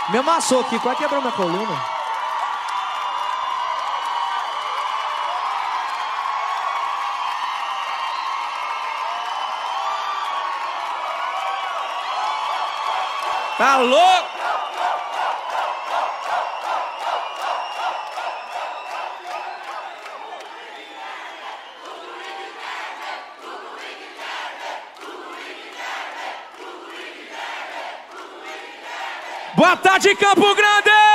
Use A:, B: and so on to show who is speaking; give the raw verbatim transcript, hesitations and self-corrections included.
A: Me amassou aqui, quase quebrou minha coluna.
B: Tá louco? Boa tarde, Campo Grande!